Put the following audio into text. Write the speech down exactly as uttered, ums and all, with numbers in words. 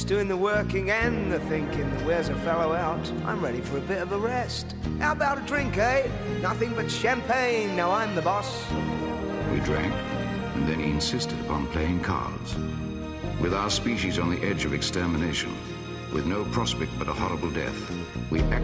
doing the working and the thinking that wears a fellow out. I'm ready for a bit of a rest. How about a drink, eh? Nothing but champagne. Now I'm the boss. We drank, and then he insisted upon playing cards. With our species on the edge of extermination, with no prospect but a horrible death, we